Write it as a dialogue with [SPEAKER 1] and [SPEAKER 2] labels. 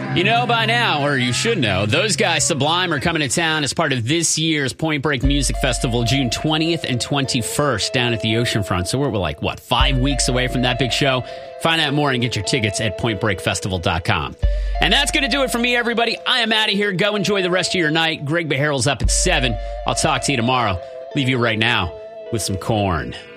[SPEAKER 1] You know by now, or you should know, those guys, Sublime, are coming to town as part of this year's Point Break Music Festival, June 20th and 21st down at the Oceanfront. So we're like, 5 weeks away from that big show? Find out more and get your tickets at pointbreakfestival.com. And that's going to do it for me, everybody. I am out of here. Go enjoy the rest of your night. Greg Beharrell's up at 7. I'll talk to you tomorrow. Leave you right now with some corn.